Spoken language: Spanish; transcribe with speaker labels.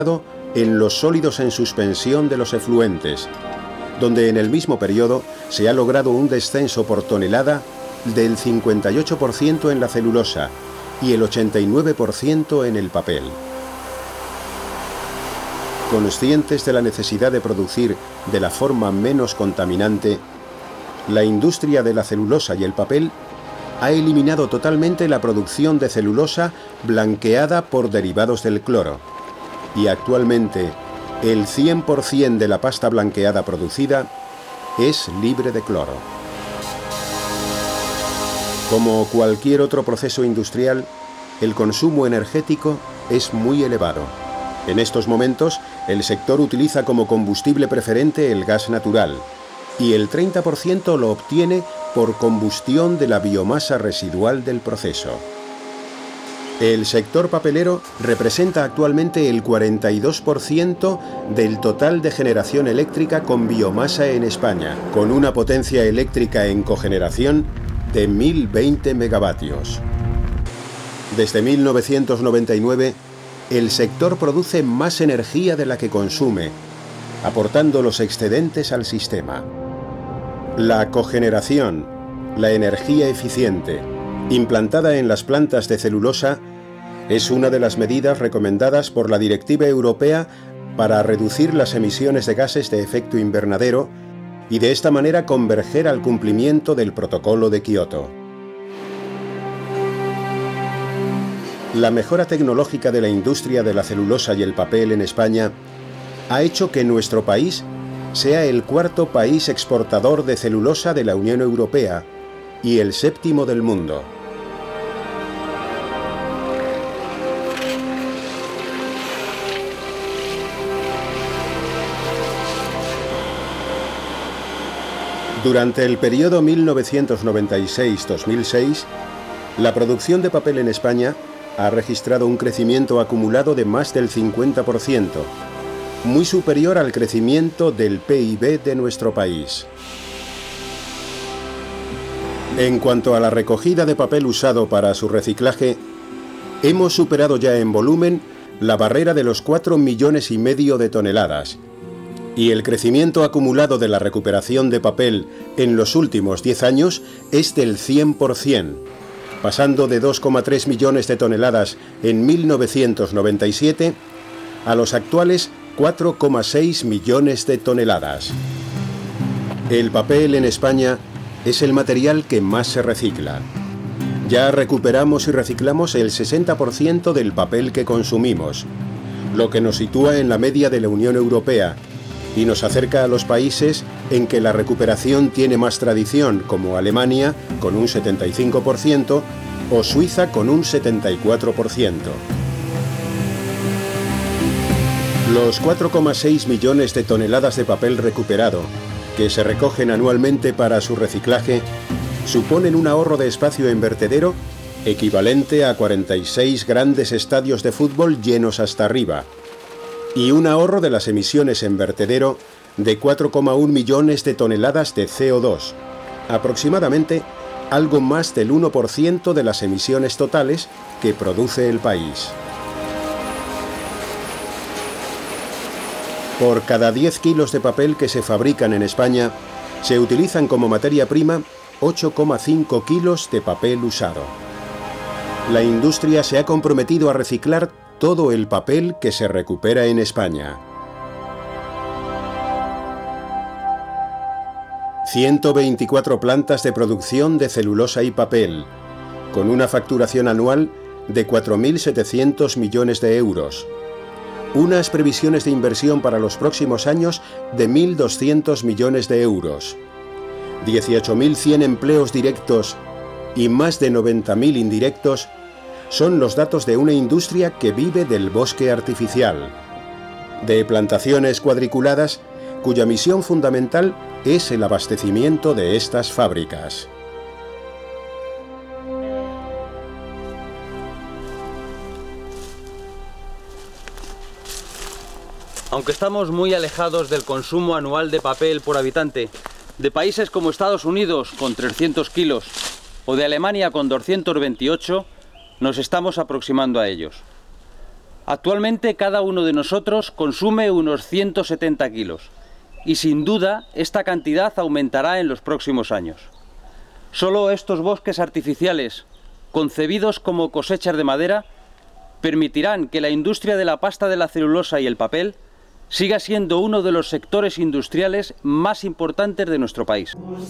Speaker 1: en los sólidos en suspensión de los efluentes, donde en el mismo periodo se ha logrado un descenso por tonelada del 58% en la celulosa y el 89% en el papel. Conscientes de la necesidad de producir de la forma menos contaminante, la industria de la celulosa y el papel ha eliminado totalmente la producción de celulosa blanqueada por derivados del cloro, y actualmente el 100% de la pasta blanqueada producida es libre de cloro. Como cualquier otro proceso industrial, el consumo energético es muy elevado. En estos momentos, el sector utiliza como combustible preferente el gas natural, y el 30% lo obtiene por combustión de la biomasa residual del proceso. El sector papelero representa actualmente el 42% del total de generación eléctrica con biomasa en España, con una potencia eléctrica en cogeneración de 1020 megavatios. Desde 1999, el sector produce más energía de la que consume, aportando los excedentes al sistema. La cogeneración, la energía eficiente, implantada en las plantas de celulosa, es una de las medidas recomendadas por la Directiva Europea para reducir las emisiones de gases de efecto invernadero y de esta manera converger al cumplimiento del Protocolo de Kioto. La mejora tecnológica de la industria de la celulosa y el papel en España ha hecho que nuestro país sea el cuarto país exportador de celulosa de la Unión Europea y el séptimo del mundo. Durante el periodo 1996-2006, la producción de papel en España ha registrado un crecimiento acumulado de más del 50%, muy superior al crecimiento del PIB de nuestro país. En cuanto a la recogida de papel usado para su reciclaje, hemos superado ya en volumen la barrera de los 4,5 millones de toneladas, y el crecimiento acumulado de la recuperación de papel en los últimos 10 años es del 100%, pasando de 2,3 millones de toneladas en 1997 a los actuales 4,6 millones de toneladas. El papel en España es el material que más se recicla. Ya recuperamos y reciclamos el 60% del papel que consumimos, lo que nos sitúa en la media de la Unión Europea y nos acerca a los países en que la recuperación tiene más tradición, como Alemania, con un 75%, o Suiza, con un 74%. Los 4,6 millones de toneladas de papel recuperado, que se recogen anualmente para su reciclaje, suponen un ahorro de espacio en vertedero equivalente a 46 grandes estadios de fútbol llenos hasta arriba, y un ahorro de las emisiones en vertedero de 4,1 millones de toneladas de CO2, aproximadamente algo más del 1% de las emisiones totales que produce el país. Por cada 10 kilos de papel que se fabrican en España, se utilizan como materia prima 8,5 kilos de papel usado. La industria se ha comprometido a reciclar todo el papel que se recupera en España. 124 plantas de producción de celulosa y papel, con una facturación anual de 4.700 millones de euros. Unas previsiones de inversión para los próximos años de 1.200 millones de euros. 18.100 empleos directos y más de 90.000 indirectos son los datos de una industria que vive del bosque artificial, de plantaciones cuadriculadas cuya misión fundamental es el abastecimiento de estas fábricas.
Speaker 2: Aunque estamos muy alejados del consumo anual de papel por habitante, de países como Estados Unidos con 300 kilos o de Alemania con 228, nos estamos aproximando a ellos. Actualmente cada uno de nosotros consume unos 170 kilos y sin duda esta cantidad aumentará en los próximos años. Solo estos bosques artificiales, concebidos como cosechas de madera, permitirán que la industria de la pasta de la celulosa y el papel siga siendo uno de los sectores industriales más importantes de nuestro país.